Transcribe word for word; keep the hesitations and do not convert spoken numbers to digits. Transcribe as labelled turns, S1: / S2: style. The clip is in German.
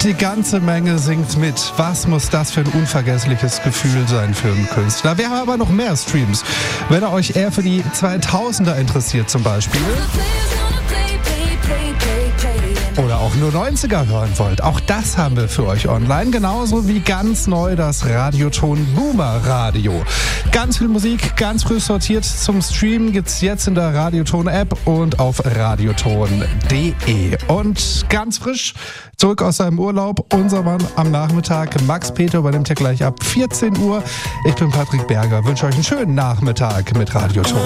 S1: Die ganze Menge singt mit. Was muss das für ein unvergessliches Gefühl sein für einen Künstler? Wir haben aber noch mehr Streams. Wenn ihr euch eher für die zweitausender interessiert zum Beispiel oder auch nur neunziger hören wollt, auch das haben wir für euch online. Genauso wie ganz neu das Radioton Boomer Radio. Ganz viel Musik, ganz früh sortiert zum Streamen gibt's jetzt in der Radioton-App und auf radioton punkt de. Und ganz frisch zurück aus seinem Urlaub, unser Mann am Nachmittag. Max Peter übernimmt ja gleich ab vierzehn Uhr. Ich bin Patrick Berger, wünsche euch einen schönen Nachmittag mit Radioton.